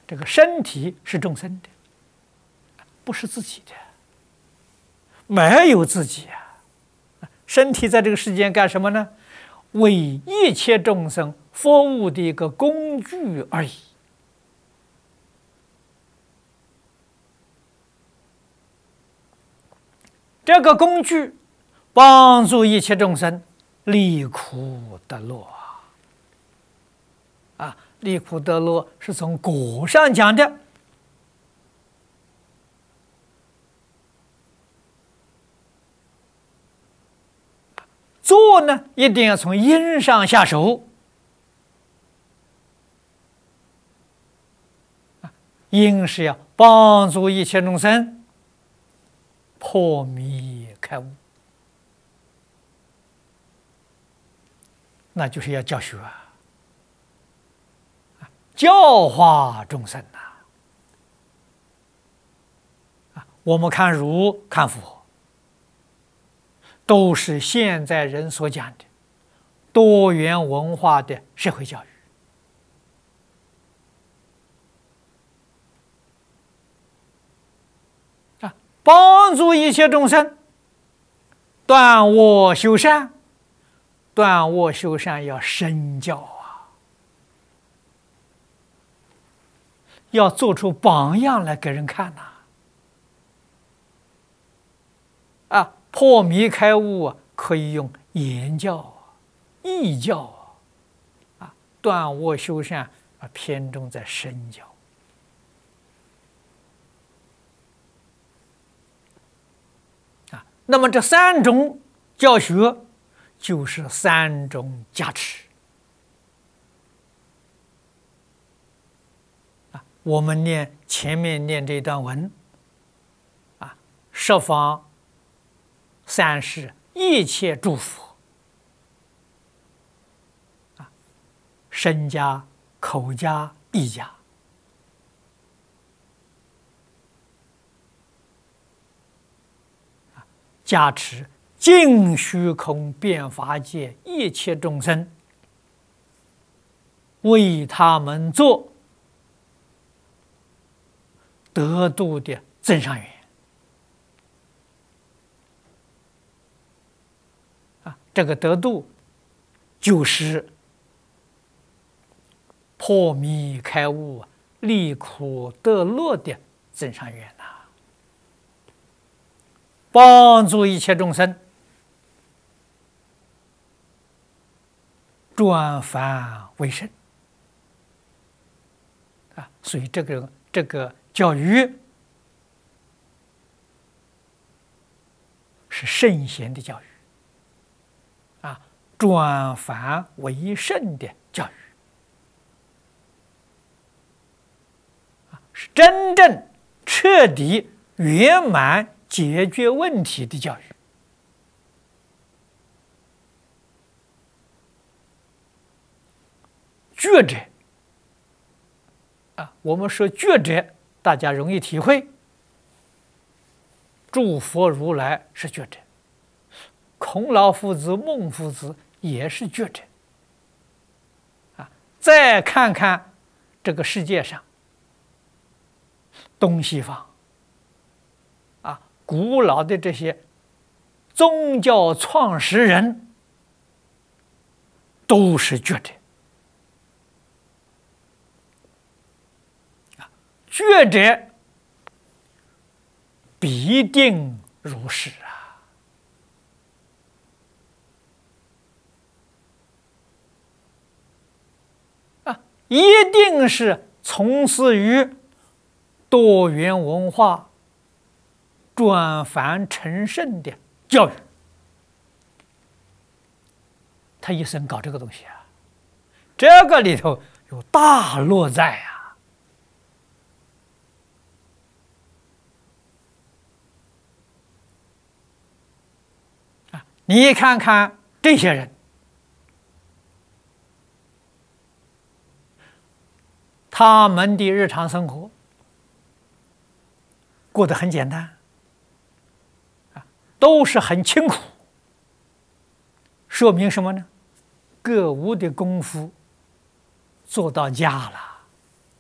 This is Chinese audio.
这个身体是众生的，不是自己的，没有自己啊。身体在这个世间干什么呢？为一切众生服务的一个工具而已。这个工具帮助一切众生离苦得乐啊！离苦得乐是从果上讲的。做呢，一定要从因上下手。因是要帮助一切众生破迷开悟，那就是要教学教化众生我们看儒看佛，都是现在人所讲的多元文化的社会教育帮助一切众生断恶修善。断恶修善要身教要做出榜样来给人看破迷开悟可以用言教义教断恶修善偏重在身教。那么这三种教学就是三种加持我们前面念这段文十方三世一切诸佛身家口家意家加持尽虚空遍法界一切众生，为他们做得度的增上缘这个得度就是破迷开悟离苦得乐的增上缘帮助一切众生转凡为圣所以这个教育是圣贤的教育转凡为圣的教育是真正彻底圆满解决问题的教育觉者我们说觉者大家容易体会，诸佛如来是觉者，孔老夫子孟夫子也是觉者再看看这个世界上东西方古老的这些宗教创始人都是觉者觉者必定如是一定是从事于多元文化转凡成圣的教育，他一生搞这个东西这个里头有大乐在你看看这些人，他们的日常生活过得很简单都是很清苦，说明什么呢？各无的功夫做到家了